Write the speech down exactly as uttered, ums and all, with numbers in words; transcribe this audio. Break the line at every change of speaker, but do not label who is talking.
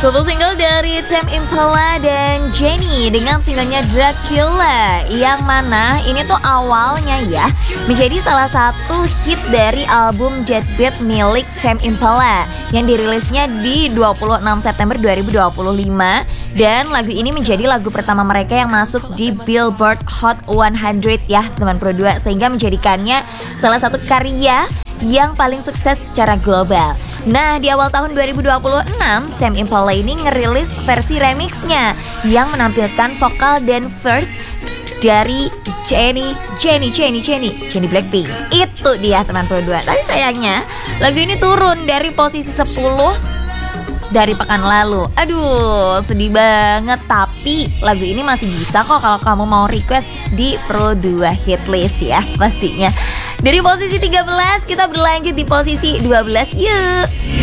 Satu single dari Tame Impala dan Jennie dengan singlenya Dracula, yang mana ini tuh awalnya ya menjadi salah satu hit dari album Deadbeat milik Tame Impala yang dirilisnya di dua puluh enam September dua ribu dua puluh lima. Dan lagu ini menjadi lagu pertama mereka yang masuk di Billboard Hot seratus ya teman Pro dua, sehingga menjadikannya salah satu karya yang paling sukses secara global. Nah, di awal tahun dua ribu dua puluh enam, Tame Impala ini ngerilis versi remixnya yang menampilkan vokal dan verse dari Jennie, Jennie, Jennie, Jennie, Jennie Blackpink. Itu dia teman Pro dua. Tapi sayangnya lagu ini turun dari posisi sepuluh dari pekan lalu. Aduh, sedih banget. Tapi lagu ini masih bisa kok kalau kamu mau request di Pro dua Hitlist ya pastinya. Dari posisi tiga belas kita berlanjut di posisi dua belas yuk.